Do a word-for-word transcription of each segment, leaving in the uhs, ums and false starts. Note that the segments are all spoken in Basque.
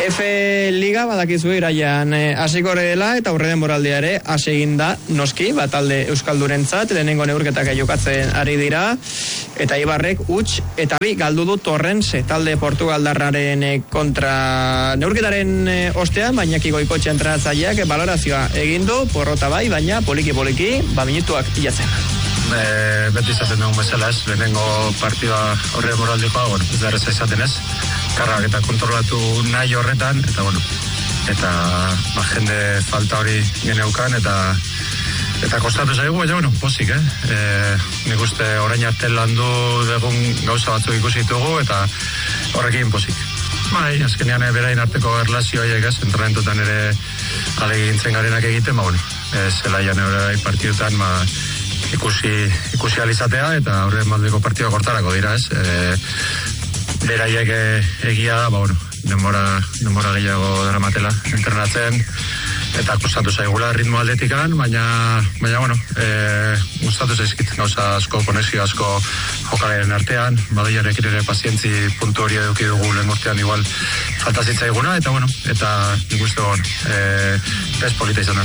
F Liga badakizu iraian hasiko dela eta aurre denboraldia ere hasi egin da noski, bat talde euskaldurentzat lehenengo neurketak jokatzen ari dira eta Ibarrek huts eta bi galdu du Torrense talde portugaldarraren kontra neurketaren ostean, baina Goikoetxe entrenatzaileak balorazioa egin du, porrota bai, baina poliki poliki ba minutuak pilatzen. E, beti izaten dugun bezala ez, lehenengo partida horre moraldikoa, bueno, ez da erreza izaten ez, karrak eta kontrolatu nahi horretan, eta bueno, eta ba, jende falta hori geneukan, eta eta kostatu zaigu, baina bueno, pozik, eh? E, nik uste orain arte landu dugun gauza batzuk ikusi ditugu, eta horrekin pozik. Bai, azkenean berain arteko erlazioaiek ez, entrenamentutan ere alegintzen garenak egiten, ba bueno, zelaian ere partidutan, ba, ikusi ikusi alizatea eta horren maldeko partida kortarako dira, ez? E, beraiek egia da, ba bueno, denbora denbora gehiago daramatela entrenatzen eta kostatu zaigula ritmo aldetikan, baina baina bueno, eh gustatu zaizkit gauza asko, konexio asko jokalaren artean, badaiarekin ere pazientzi puntu hori eduki dugu lehen urtean igual falta zitzaiguna eta bueno, eta nik uste bon, eh ez polita izan da.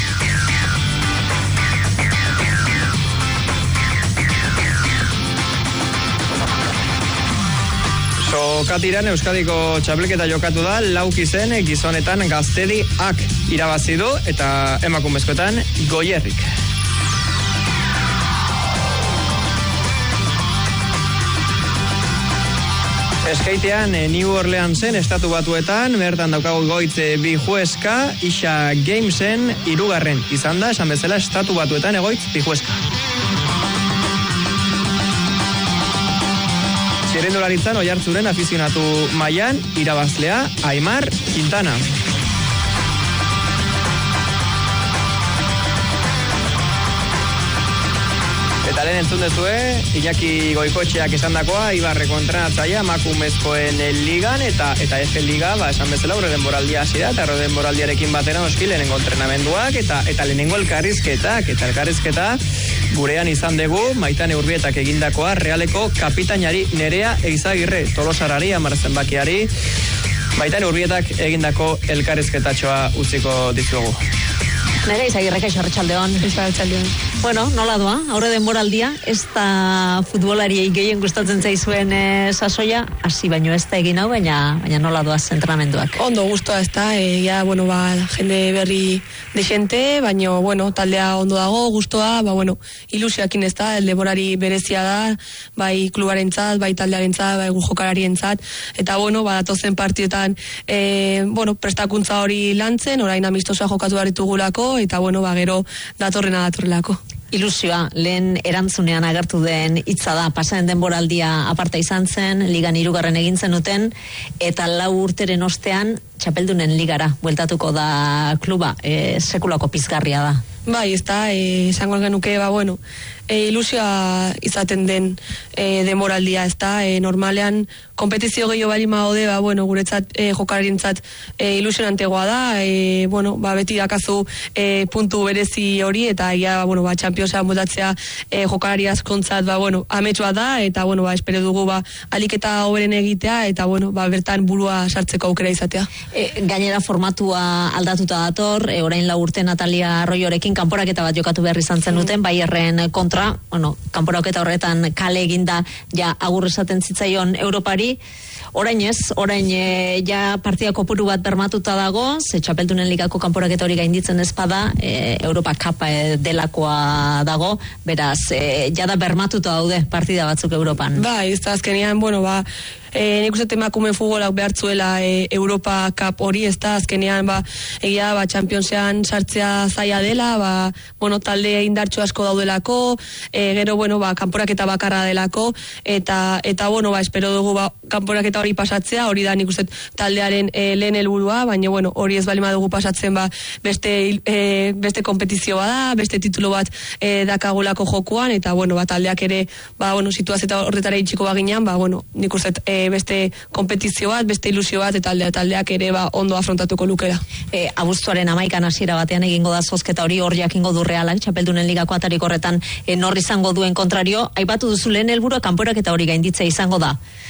Sokatiran Euskadiko txapelketa jokatu da, lauki zen gizonetan Gaztedi ak irabazi du eta emakumezkoetan Goierrik. Eskaitean New Orleansen estatu batuetan, bertan daukagu Goitz Bijueska, Isa Gamesen hirugarren izan da, esan bezala estatu batuetan egoitz Bijueska. Txirrindularitzan Oiartzuren afizionatu mailan irabazlea Aimar Quintana. Eta lehen entzun dezue, Iñaki Goikoetxeak esandakoa, Ibarreko entrenatzailea emakumezkoen ligan eta eta F Liga, ba esan bezala aurre denboraldia hasi da eta aurre denboraldiarekin batera noski lehenengo entrenamenduak eta eta lehenengo elkarrizketak eta elkarrizketa gurean izan dugu Maitane Urbietak egindakoa Realeko kapitainari Nerea Eizagirre Tolosarari hamar zenbakiari Maitane Urbietak egindako elkarrizketatxoa utziko dizuegu. Nerea Eizagirre, kaixo, arratsaldeon. Kaixo, arratsaldeon. Bueno, nola doa, aurre denboraldia, ez da futbolariei gehien gustatzen zaizuen e, sasoia, hasi baino ez da egin hau, baina, baina nola doa zentramenduak. Ondo, gustoa ez da, e, ja, bueno, ba, jende berri de xente, baina, bueno, taldea ondo dago, gustoa, ba, bueno, ilusioakin ez da, el denborari berezia da, bai klubarentzat, bai taldearentzat, bai jokalarientzat, eta, bueno, ba, datozen partietan, e, bueno, prestakuntza hori lantzen, orain amistosoa jokatu baritugulako, eta, bueno, ba, gero datorrena datorrelako. Ilusioa, lehen erantzunean agertu den hitza da, pasaren denboraldia aparta izan zen, ligan hirugarren egin zenuten, eta lau urteren ostean, txapeldunen ligara, bueltatuko da kluba, e, sekulako pizgarria da. Bai, ez da, esango e, genuke, ba, bueno, e, ilusioa izaten den e, denboraldia, ez da, e, normalean, kompetizio gehiago bali maude, ba, bueno, guretzat, e, jokalarientzat e, ilusionantegoa da, e, bueno, ba, beti dakazu e, puntu berezi hori, eta ia, ba, bueno, ba, Championsa motatzea e, jokalari askontzat, ba, bueno, ametsua da, eta, bueno, ba, espero dugu, ba, aliketa hoberen egitea, eta, bueno, ba, bertan burua sartzeko aukera izatea. E, gainera formatua aldatuta dator, e, orain lau urte Natalia Arroyorekin kanporaketa bat jokatu behar izan zenuten, mm. Bayerren kontra, bueno, kanporaketa horretan kale eginda ja agur esaten zitzaion Europari, orain ez, orain e, ja partida kopuru bat bermatuta dago, ze txapeldunen ligako kanporaketa hori gainditzen ezpada, e, Europa Cup e, delakoa dago, beraz, e, jada bermatuta daude partida batzuk Europan. Ba, ez da azkenean, bueno, ba, E, nik uste emakume futbolak behartzuela e, Europa Cup hori, ez da, azkenean, ba, egia, ba, Championsean sartzea zaila dela, ba, bueno, talde indartxo asko daudelako, e, gero, bueno, ba, kanporaketa bakarra delako, eta, eta, bueno, ba, espero dugu, ba, kanporaketa hori pasatzea, hori da, nik uste taldearen e, lehen helburua, baina, bueno, hori ez balima dugu pasatzen, ba, beste, e, beste kompetizio bada, beste titulo bat e, dakagulako jokuan, eta, bueno, ba, taldeak ere, ba, bueno, situazeta horretara itxiko baginean, ba, bueno, nik uste, e, beste kompetizio bat, beste ilusio bat, eta aldea taldeak ere ba ondo afrontatuko lukera. E, abuztuaren amaikan hasiera batean egingo da zozketa hori, hor jakingo du Realak, txapeldunen ligako atarik horretan e, nor izango duen kontrario, aipatu duzu lehen helburua kanporaketa hori gainditzea izango da.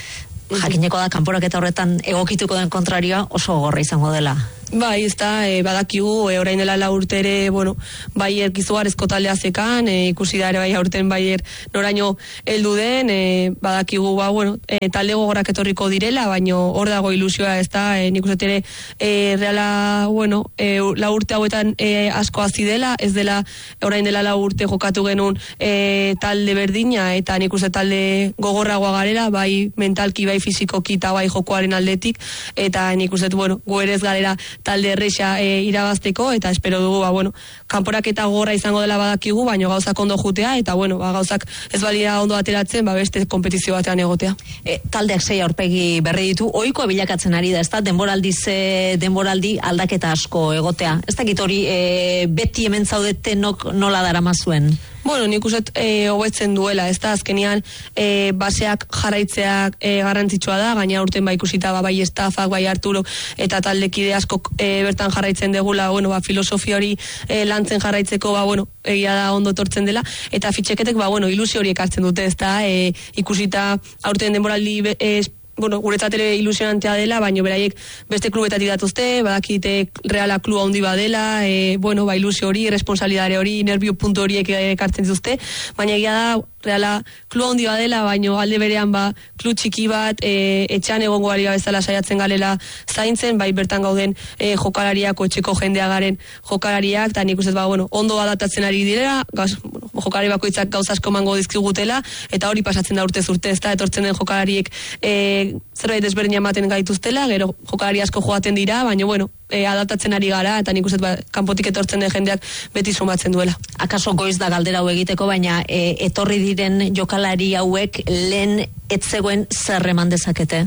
jakineko da kanporaketa horretan egokituko den kontrarioa oso gogorra izango dela. Bai, ez da, e, badakigu, e, orain dela lau urte ere, bueno, Baier izugarrizko taldea zekan, e, ikusi da ere bai aurten Baier noraino heldu den, e, badakigu, ba, bueno, e, talde gogorrak etorriko direla, baino hor dago ilusioa, ez da, e, nik uste ere, e, reala, bueno, e, lau urte hauetan e, asko hazi dela, ez dela, orain dela lau urte jokatu genuen e, talde berdina, eta nik uste talde gogorragoa garela, bai mentalki, bai fizikoki, eta bai jokoaren aldetik, eta nik uste, bueno, gu ere ez garela talde erresa e, irabazteko, eta espero dugu, ba, bueno, kanporaketa gorra izango dela badakigu, baino gauzak ondo jutea, eta bueno, ba, gauzak ez balia ondo ateratzen, ba, beste kompetizio batean egotea. E, taldeak sei aurpegi berri ditu, ohikoa bilakatzen ari da, ez da, denboraldi ze, denboraldi aldaketa asko egotea. Ez dakit hori e, beti hemen zaudetenok nola daramazuen? Bueno, nik uset e, hobetzen duela, ez da, azkenian e, baseak jarraitzeak e, garrantzitsua da, gaina urten ba ikusita ba, bai estafak, bai Arturo eta taldekide asko e, bertan jarraitzen degula, bueno, ba, filosofia hori e, lantzen jarraitzeko, ba, bueno, egia da ondo tortzen dela, eta fitxeketek, ba, bueno, ilusio horiek hartzen dute, ez da, e, ikusita aurten denboraldi e, bueno, guretzat ere ilusionantea dela, baina beraiek beste klubetatik datuzte, badakite Reala kluba handi badela, e, bueno, ba ilusio hori, responsabilidade hori, nervio puntu horiek ekartzen dituzte, baina egia da Reala kluba handi badela, baina alde berean ba klub txiki bat, e, etxan egongo ari bezala saiatzen galela zaintzen, bai bertan gauden e, jokalariak, etxeko jendea garen jokalariak, eta nik uste ba, bueno, ondo adaptatzen ari direla, gaz, bueno, jokalari bakoitzak gauza asko emango dizkigutela, eta hori pasatzen da urtez urte, ez da, etortzen den jokalariek e, zerbait desberdina ematen gaituztela, gero jokalari asko joaten dira, baina bueno, e, adaptatzen ari gara, eta nik uste ba, kanpotik etortzen den jendeak beti sumatzen duela. Akaso goiz da galdera hau egiteko, baina e, etorri diren jokalari hauek lehen etzegoen zer eman dezakete?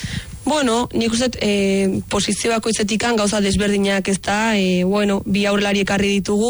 Bueno, nik uste e, posizio bakoitzetikan gauza desberdinak ez da, e, bueno, bi aurrelari ekarri ditugu,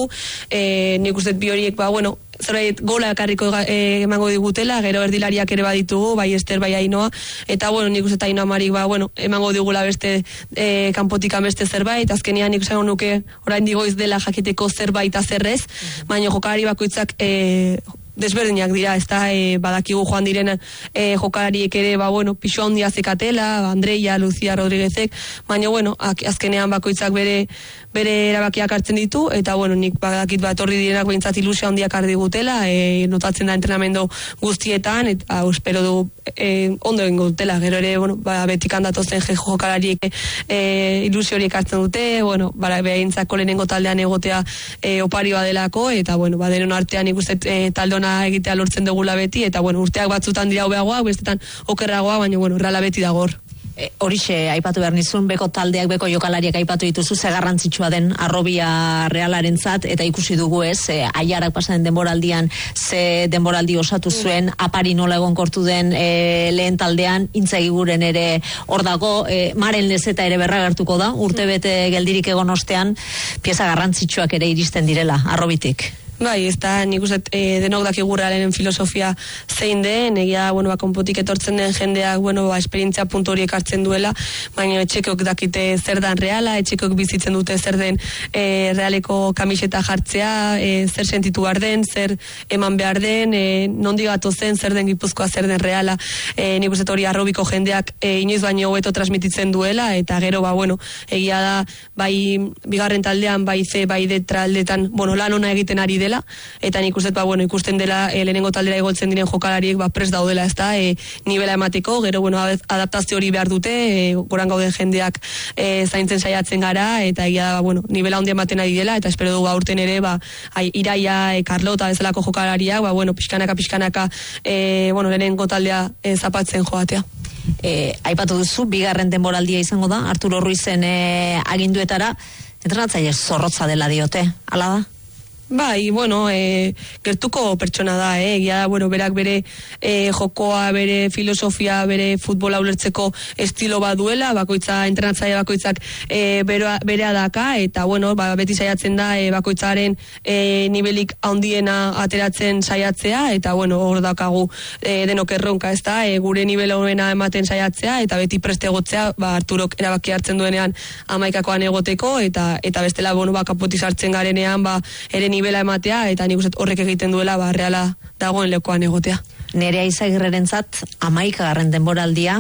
e, nik uste bi horiek, ba, bueno, zerbait gola ekarriko e, emango digutela, gero erdilariak ere baditugu, bai Ester, bai Ainoa, eta bueno, nik uste Ainoa Marik, ba, bueno, emango digula beste e, kanpotikan beste zerbait, azkenean nik uste nuke orain digoiz dela jakiteko zerbait azerrez, baina jokalari bakoitzak e, desberdinak dira, ez da, e, badakigu joan diren e, jokalariek ere, ba, bueno, pixo handia zekatela, Andreia, Lucia Rodriguezek, baina, bueno, azkenean bakoitzak bere bere erabakiak hartzen ditu, eta, bueno, nik badakit bat horri direnak behintzat ilusio handiak hardi gutela, e, notatzen da entrenamendu guztietan, eta espero du e, ondo egingo dutela, gero ere, bueno, ba, betik handatozen jokalariek e, ilusio horiek hartzen dute, bueno, bara, behintzako lehenengo taldean egotea e, oparioa delako, eta, bueno, ba, denon artean ikusten e, taldona egitea lortzen dugula beti, eta, bueno, urteak batzutan dira hobeagoak, bestetan okerragoa, baina, bueno, Reala beti dagor. E, horixe aipatu behar nizun, beko taldeak, beko jokalariak aipatu dituzu, ze garrantzitsua den Arrobia Realarentzat, eta ikusi dugu ez, e, Aiarak pasaden denboraldian, ze denboraldi osatu zuen, apari nola egonkortu den e, lehen taldean, intzagiguren ere hor dago, e, Maren Lezeta ere berragertuko da, urte bete geldirik egon ostean, pieza garrantzitsuak ere iristen direla, Arrobitik. Bai, ez da, nik uste e, denok dakigu Realaren filosofia zein den, egia, bueno, ba, konpotik etortzen den jendeak, bueno, ba, esperientzia puntu horiek hartzen duela, baina etxekok dakite zer dan Reala, etxekok bizitzen dute zer den e, Realeko kamiseta jartzea, e, zer sentitu behar den, zer eman behar den, e, nondi gato zen, zer den Gipuzkoa, zer den Reala, e, nik uste hori Arrobiko jendeak e, inoiz baino hobeto transmititzen duela, eta gero, ba, bueno, egia da, bai, bigarren taldean, bai ze, bai detra aldetan, bueno, lan ona egiten ari dela, eta nik uste, ba, bueno, ikusten dela e, lehenengo taldera igoltzen diren jokalariek ba, prest daudela, ez da, e, nivela emateko, gero, bueno, adaptazio hori behar dute, e, goran gauden jendeak e, zaintzen saiatzen gara, eta egia da, ba, bueno, nivela handia ematen ari dela, eta espero dugu aurten ere, ba, ai, Iraia, e, Carlota, bezalako jokalariak, ba, bueno, pixkanaka, pixkanaka, e, bueno, lehenengo taldea e, zapatzen joatea. E, aipatu duzu, bigarren denboraldia izango da, Arturo Ruizen e, aginduetara, entrenatzaile zorrotza dela diote, hala da? Bai, bueno, e, gertuko pertsona da, eh? Egia da, bueno, berak bere e, jokoa, bere filosofia, bere futbola ulertzeko estilo bat duela, bakoitza, entrenatzaile bakoitzak e, beroa, berea daka, eta, bueno, ba, beti saiatzen da e, bakoitzaren e, nivelik handiena ateratzen saiatzea, eta, bueno, hor dakagu e, denok erronka, ez da, e, gure nivel honena ematen saiatzea, eta beti preste egotzea, ba, Arturok erabaki hartzen duenean amaikakoan egoteko, eta eta bestela, bueno, ba, kapotik sartzen garenean, ba, ere nivela ematea, eta nik uste horrek egiten duela, ba, Reala dagoen lekuan egotea. Nerea Izagirrerentzat amaikagarren denboraldia,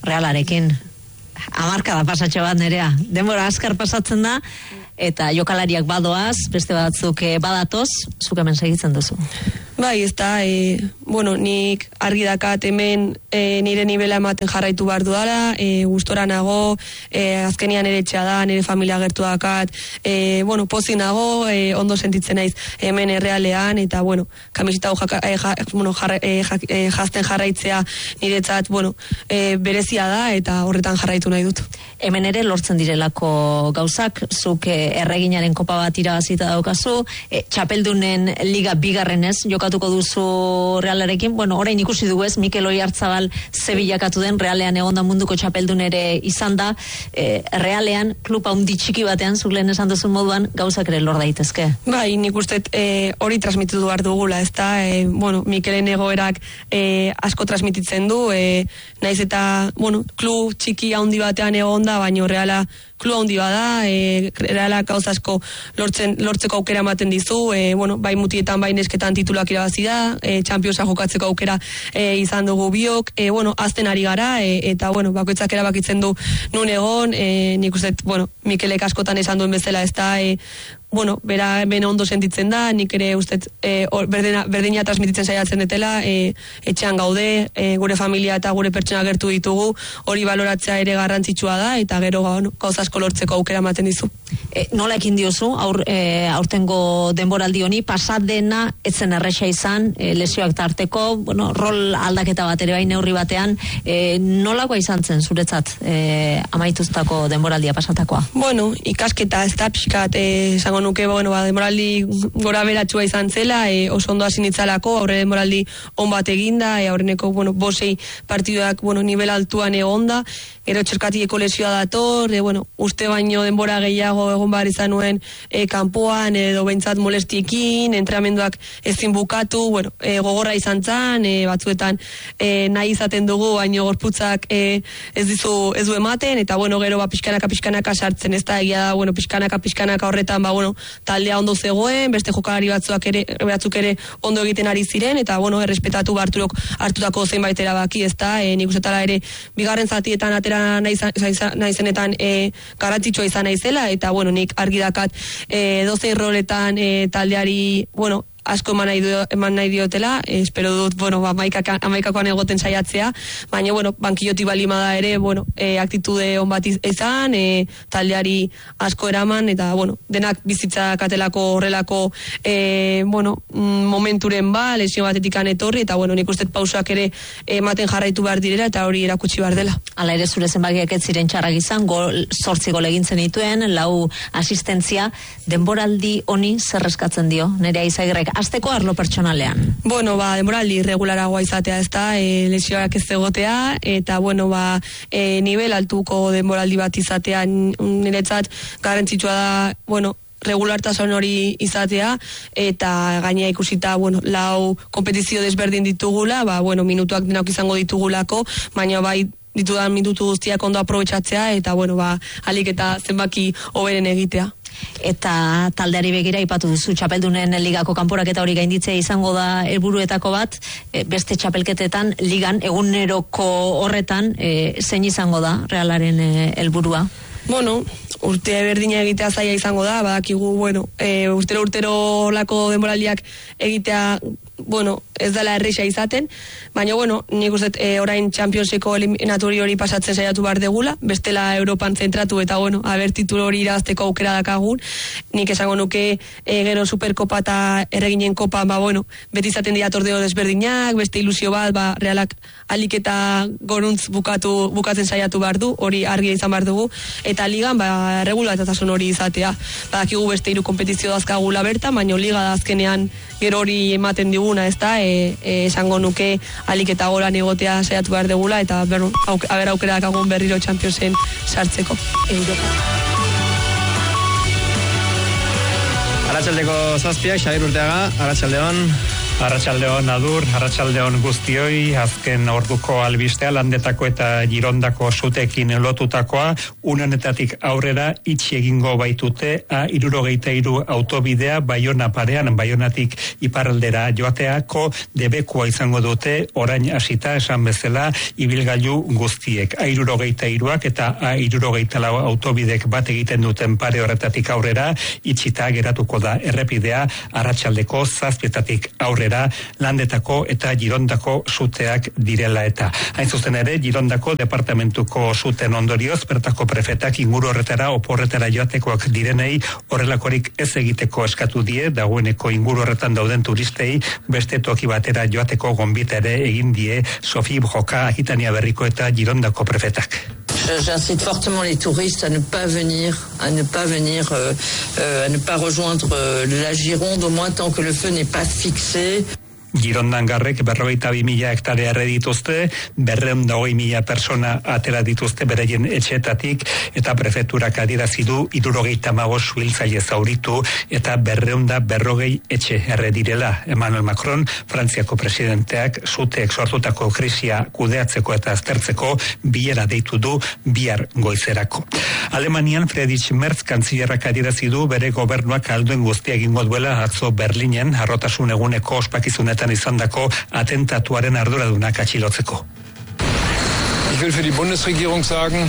Realarekin. Hamarka da pasatxe bat Nerea. Denbora askar pasatzen da, eta jokalariak badoaz, beste batzuk eh, badatoz, zuk hemen segitzen duzu. Bai, ez da, e, bueno, nik argi dakat hemen e, nire nivela ematen jarraitu behar dudala, e, gustora nago, e, azkenian ere etxea da, nire familia gertu dakat, e, bueno, pozik nago, e, ondo sentitzen naiz hemen errealean, eta, bueno, kamisita hau jaka, e, ja, bueno, jarra, e, ja, e, jazten jarraitzea niretzat, bueno, e, berezia da, eta horretan jarraitu nahi dut. Hemen ere lortzen direlako gauzak, zuk e, erreginaren kopa bat irabazita daukazu, e, txapeldunen liga bigarrenez, jokatuko duzu Realarekin, bueno, orain ikusi dugu ez, Mikel Oiartzabal ze bilakatu den, Realean egonda munduko txapeldun ere izan da, e, Realean, klub handi txiki batean, zuk lehen esan duzun moduan, gauzak ere lor daitezke. Bai, nik uste e, hori transmititu behar dugula, ez da, e, bueno, Mikelen egoerak e, asko transmititzen du, e, naiz eta, bueno, klub txiki handi batean egonda, baino Reala klub handi bada, e, Reala gauza asko lortzen, lortzeko aukera ematen dizu, e, bueno, bai mutietan, bai nesketan tituluak irabazi da, e, Championsa jokatzeko aukera e, izan dugu biok, e, bueno, azten ari gara, e, eta, bueno, bakoitzak erabakitzen du nun egon, e, nik uste, bueno, Mikelek askotan esan duen bezala, ez da, e, bueno, bera bena ondo sentitzen da, nik ere uste e, berdina, berdina transmititzen saiatzen detela, e, etxean gaude, e, gure familia eta gure pertsona gertu ditugu, hori baloratzea ere garrantzitsua da, eta gero bueno, gauza asko lortzeko aukera ematen dizu. E, nola ekin diozu, aur, e, aurtengo denboraldi honi, pasatdena etzen erresa izan, e, lesioak tarteko, bueno, rol aldaketa bat ere bai neurri batean, e, nolakoa izan zen zuretzat e, amaituztako denboraldia pasatakoa? Bueno, ikasketa ez da pixkat, esango nuke, bueno, ba, denboraldi gora beratsua izan zela, e, oso ondo hasi nitzalako, aurre denboraldi on bat eginda, e, aurreneko, bueno, bosei partiduak, bueno, nivel altuan egonda, gero txerkatieko lesioa dator, e, bueno, uste baino denbora gehiago egon behar izan nuen e, kanpoan, edo behintzat molestiekin, entrenamenduak ezin bukatu, bueno, e, gogorra izan zan, e, batzuetan e, nahi izaten dugu, baino gorputzak e, ez dizu, ez du ematen, eta bueno, gero ba, pixkanaka pixkanaka sartzen, ez da, egia da, bueno, pixkanaka pixkanaka horretan, ba, bueno, taldea ondo zegoen, beste jokalari batzuak ere, batzuk ere ondo egiten ari ziren, eta bueno, errespetatu Arturok hartutako zenbait erabaki, ez da, e, nik usetala ere, bigarren zatietan atera naizenetan e, garrantzitsua izan naizela, eta bueno, nik argi dakat e, dozein roletan e, taldeari, bueno, asko eman nahi, dio, eman nahi diotela, e, espero dut, bueno, ba, amaikakoan egoten saiatzea, baina, bueno, bankillotik balima da ere, bueno, e, aktitude on bat izan, e, taldeari asko eraman, eta, bueno, denak bizitza katelako horrelako, e, bueno, momenturen ba, lesio batetik etorri, eta, bueno, nik uste pausak ere ematen jarraitu behar direla, eta hori erakutsi behar dela. Hala ere zure zenbakiak ez ziren txarrak izan, gol, zortzi gol egintzen dituen, lau asistentzia, denboraldi honi zer eskatzen dio, Nerea Izagirrek, azteko arlo pertsonalean? Bueno, ba, denboraldi regularagoa izatea, ez da, e, lesioak ez egotea, eta, bueno, ba, e, nivel altuko denboraldi bat izatea, niretzat garrantzitsua da, bueno, regulartasun hori izatea, eta gainea ikusita, bueno, lau kompetizio desberdin ditugula, ba, bueno, minutuak denak izango ditugulako, baina bai, ditudan minutu guztiak ondo aprobetxatzea, eta, bueno, ba, alik eta zenbaki hoberen egitea. Eta taldeari begira ipatu duzu txapeldunen ligako kanporaketa hori gainditzea izango da helburuetako bat, e, beste txapelketetan ligan eguneroko horretan e, zein izango da Realaren helburua? E, bueno, urte berdina egitea zaila izango da, badakigu, bueno, e, urtero urtero lako denboraldiak egitea, bueno, ez dela erresa izaten, baina, bueno, nik uste e, orain Championseko eliminatori hori pasatzen saiatu behar degula, bestela Europan zentratu eta, bueno, haber titulu hori irazteko aukera dakagun, nik esango nuke e, gero Superkopa eta erreginen kopa, ba, bueno, beti izaten dira tordeo desberdinak, beste ilusio bat, ba, Realak alik eta goruntz bukatu, bukatzen saiatu behar du, hori argia izan behar dugu, eta ligan, ba, regulatatasun hori izatea, badakigu beste hiru kompetizio dazkagula bertan, baina liga da azkenean gero hori ematen diguna, ez da, e, e, esango nuke alik eta goran egotea saiatu behar degula, eta ber, auk, aber aukera dakagun berriro Championsen sartzeko. Europa. Arratxaldeko zazpiak, Xabir Urteaga, arratxaldeon. Arratsaldeon adur, arratsaldeon guztioi, azken orduko albistea landetako eta girondako sutekin lotutakoa, unenetatik aurrera itxi egingo baitute A hirurogeita hiru autobidea Baiona parean, Baionatik iparraldera joateako debekua izango dute orain hasita esan bezala ibilgailu guztiek. A hirurogeita hiruak eta A hirurogeita lau autobidek bat egiten duten pare horretatik aurrera itxita geratuko da errepidea arratsaldeko zazpietatik aurrera landetako eta girondako suteak direla eta. Hain zuzen ere, girondako departamentuko suten ondorioz, bertako prefetak inguru horretara oporretara joatekoak direnei horrelakorik ez egiteko eskatu die, dagoeneko inguru horretan dauden turistei beste toki batera joateko gonbita ere egin die Sofi Broka Akitania Berriko eta girondako prefetak. J'incite fortement les touristes à ne pas venir, à ne pas venir, euh, euh, à ne pas rejoindre euh, la Gironde, au moins tant que le feu n'est pas fixé. Girondan garrek berrogeita bi mila hektarea erre dituzte, berreun da hogei mila persona atera dituzte bereien etxeetatik, eta prefeturak adierazi du hirurogeita hamabost suhiltzaile zauritu eta berreun da berrogei etxe erre direla. Emmanuel Macron, Frantziako presidenteak suteek sortutako krisia kudeatzeko eta aztertzeko bilera deitu du bihar goizerako. Alemanian Friedrich Merz kantzillerrak adierazi du bere gobernuak alduen guztia egingo duela atzo Berlinen harrotasun eguneko ospakizunetan izandako atentatuaren arduradunak atxilotzeko. Ich will für die Bundesregierung sagen,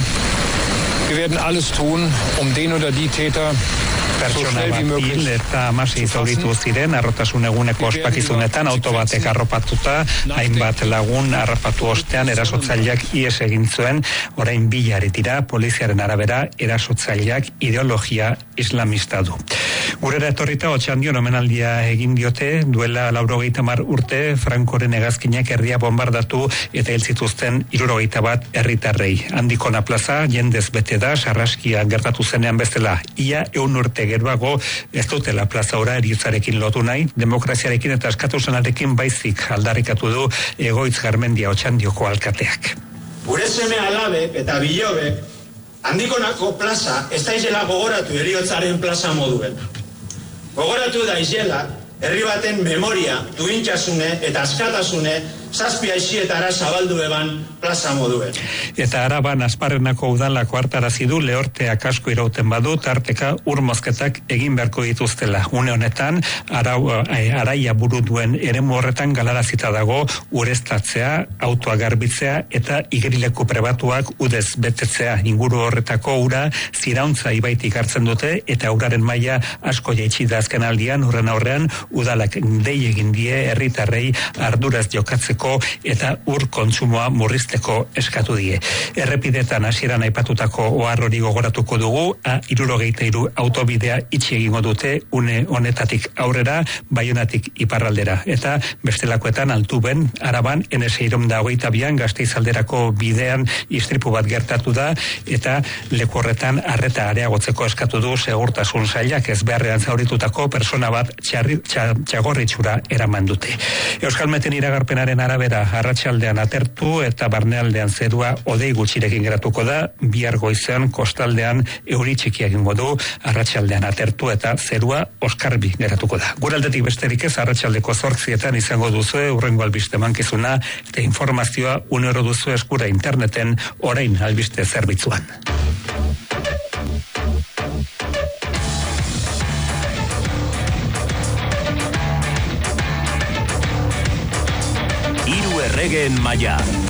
wir werden alles tun, um den oder die Täter pertsona bat hil eta hamasei zauritu ziren arrotasun eguneko ospakizunetan auto batek arropatuta, hainbat lagun harrapatu ostean erasotzaileak ihes egin zuen, orain bilari dira, poliziaren arabera erasotzaileak ideologia islamista du. Gurera etorrita Otxandion omenaldia egin diote, duela laurogeita mar urte Frankoren hegazkinak herria bombardatu eta hil zituzten hirurogeita bat herritarrei. Andikona plaza jendez bete da, sarraskia gertatu zenean bezala, ia ehun urte geroago ez dutela plaza ora eriotzarekin lotu nahi, demokraziarekin eta askatasunarekin baizik aldarrikatu du Egoitz Garmendia Otxandioko alkateak. Gure seme alabek eta bilobek Handikonako plaza ez daizela gogoratu eriotzaren plaza moduen. Gogoratu daizela herri baten memoria, duintxasune eta askatasune zazpi aixietara zabaldu eban plaza moduen. Eta Araban Asparrenako udalako hartarazi du lehorteak asko irauten badu tarteka urmozketak egin beharko dituztela. Une honetan arau, araia buru duen eremu horretan galarazita dago ureztatzea, autoa garbitzea eta igerileku prebatuak udez betetzea. Inguru horretako ura zirauntza ibaitik hartzen dute eta uraren maila asko jaitsi da azken aldian, horren aurrean udalak dei egin die herritarrei arduraz jokatzeko eta ur kontsumoa murrizteko eskatu die. Errepidetan hasieran aipatutako ohar hori gogoratuko dugu, A hirurogeita hiru autobidea itxi egingo dute une honetatik aurrera, Baionatik iparraldera. Eta bestelakoetan Altuben, Araban, ene seiehun eta hogeita bian Gasteizalderako bidean istripu bat gertatu da, eta leku horretan arreta areagotzeko eskatu du segurtasun sailak ez beharrean zauritutako persona bat txarri, txa, txagorritxura eraman dute. Euskalmeten iragarpenaren arabera arratsaldean atertu eta barnealdean zerua hodei gutxirekin geratuko da, bihar goizean kostaldean euri txiki egingo du, arratsaldean atertu eta zerua oskarbi geratuko da. Guraldetik besterik ez arratsaldeko zortzietan izango duzu hurrengo albiste mankizuna eta informazioa unero duzu eskura interneten orain albiste zerbitzuan. Hiru erregeen maila.